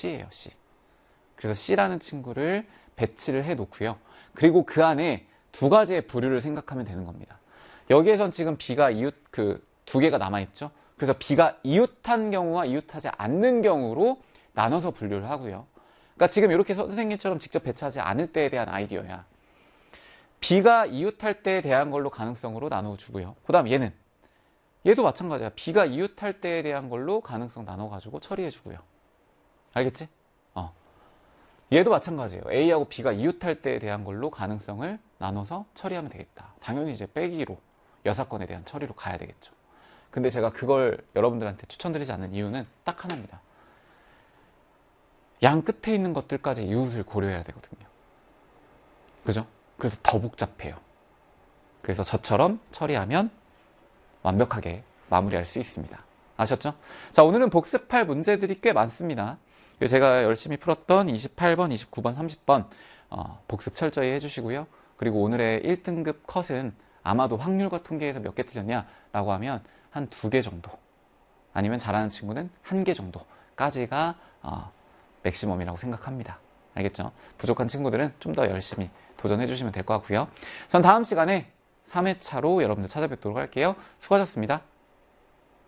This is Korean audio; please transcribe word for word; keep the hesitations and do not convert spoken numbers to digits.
C예요, C. 그래서 C라는 친구를 배치를 해 놓고요. 그리고 그 안에 두 가지의 부류를 생각하면 되는 겁니다. 여기에선 지금 B가 이웃, 그 두 개가 남아있죠. 그래서 B가 이웃한 경우와 이웃하지 않는 경우로 나눠서 분류를 하고요. 그러니까 지금 이렇게 선생님처럼 직접 배치하지 않을 때에 대한 아이디어야. B가 이웃할 때에 대한 걸로 가능성으로 나눠주고요. 그 다음 얘는 얘도 마찬가지야. B가 이웃할 때에 대한 걸로 가능성 나눠가지고 처리해주고요. 알겠지? 어. 얘도 마찬가지예요. A하고 B가 이웃할 때에 대한 걸로 가능성을 나눠서 처리하면 되겠다. 당연히 이제 빼기로 여사건에 대한 처리로 가야 되겠죠. 근데 제가 그걸 여러분들한테 추천드리지 않는 이유는 딱 하나입니다. 양 끝에 있는 것들까지 이웃을 고려해야 되거든요. 그죠? 그래서 더 복잡해요. 그래서 저처럼 처리하면 완벽하게 마무리할 수 있습니다. 아셨죠? 자, 오늘은 복습할 문제들이 꽤 많습니다. 제가 열심히 풀었던 이십팔 번, 이십구 번, 삼십 번 어, 복습 철저히 해주시고요. 그리고 오늘의 일 등급 컷은 아마도 확률과 통계에서 몇 개 틀렸냐 라고 하면 한 두 개 정도, 아니면 잘하는 친구는 한 개 정도까지가 어, 맥시멈이라고 생각합니다. 알겠죠? 부족한 친구들은 좀 더 열심히 도전해 주시면 될 것 같고요. 전 다음 시간에 삼 회차로 여러분들 찾아뵙도록 할게요. 수고하셨습니다.